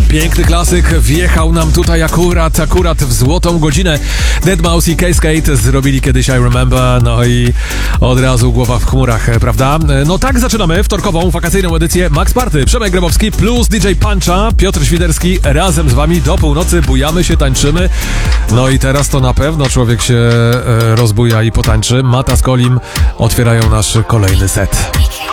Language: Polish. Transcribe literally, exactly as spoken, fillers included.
Piękny klasyk wjechał nam tutaj akurat, akurat w złotą godzinę. deadmau five i Cascade zrobili kiedyś I Remember, no i od razu głowa w chmurach, prawda? No tak zaczynamy wtorkową wakacyjną edycję Max Party. Przemek Grabowski plus D J Puncha, Piotr Świderski razem z wami do północy, bujamy się, tańczymy. No i teraz to na pewno człowiek się e, rozbuja i potańczy. Mata z Kolim otwierają nasz kolejny set.